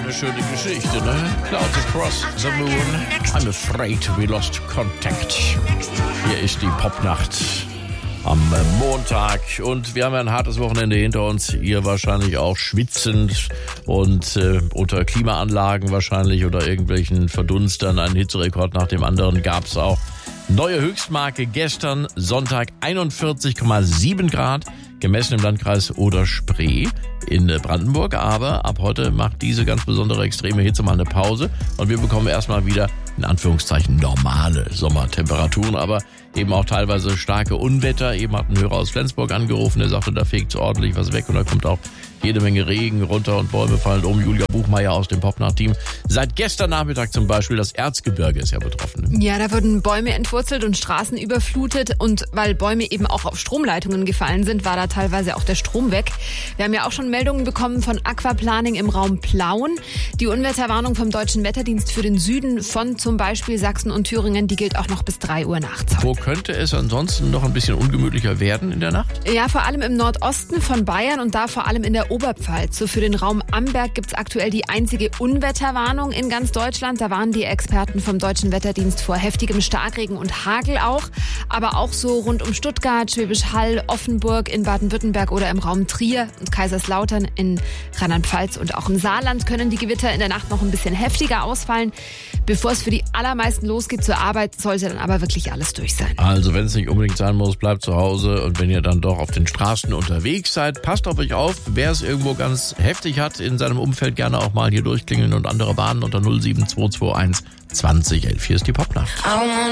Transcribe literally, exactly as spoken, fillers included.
eine schöne Geschichte, ne? Clouds across the moon. I'm afraid we lost contact. Hier ist die Popnacht am Montag und wir haben ja ein hartes Wochenende hinter uns. Ihr wahrscheinlich auch schwitzend und äh, unter Klimaanlagen wahrscheinlich oder irgendwelchen Verdunstern. Einen Hitzerekord nach dem anderen gab's auch. Neue Höchstmarke gestern, Sonntag, einundvierzig Komma sieben Grad, gemessen im Landkreis Oder-Spree in Brandenburg. Aber ab heute macht diese ganz besondere extreme Hitze mal eine Pause und wir bekommen erstmal wieder, in Anführungszeichen, normale Sommertemperaturen, aber eben auch teilweise starke Unwetter. Eben hat ein Hörer aus Flensburg angerufen, der sagte, da fegt ordentlich was weg und da kommt auch jede Menge Regen runter und Bäume fallen um. Julia Buchmeier aus dem Popnacht-Team. Seit gestern Nachmittag zum Beispiel, das Erzgebirge ist ja betroffen. Ja, da wurden Bäume entwurzelt und Straßen überflutet. Und weil Bäume eben auch auf Stromleitungen gefallen sind, war da teilweise auch der Strom weg. Wir haben ja auch schon Meldungen bekommen von Aquaplaning im Raum Plauen. Die Unwetterwarnung vom Deutschen Wetterdienst für den Süden von zum Beispiel Sachsen und Thüringen, die gilt auch noch bis drei Uhr nachts. Wo könnte es ansonsten noch ein bisschen ungemütlicher werden in der Nacht? Ja, vor allem im Nordosten von Bayern und da vor allem in der Oberpfalz. So für den Raum Amberg gibt's aktuell die einzige Unwetterwarnung in ganz Deutschland. Da warnen die Experten vom Deutschen Wetterdienst vor heftigem Starkregen und Hagel auch. Aber auch so rund um Stuttgart, Schwäbisch Hall, Offenburg in Baden-Württemberg oder im Raum Trier und Kaiserslautern in Rheinland-Pfalz und auch im Saarland können die Gewitter in der Nacht noch ein bisschen heftiger ausfallen. Bevor es für die allermeisten losgeht zur Arbeit, sollte dann aber wirklich alles durch sein. Also wenn es nicht unbedingt sein muss, bleibt zu Hause und wenn ihr dann doch auf den Straßen unterwegs seid, passt auf euch auf. Wer es irgendwo ganz heftig hat in seinem Umfeld, gerne auch mal hier durchklingeln und andere Bahnen unter null sieben zwei zwei eins zwanzig elf. Hier ist die Popnacht.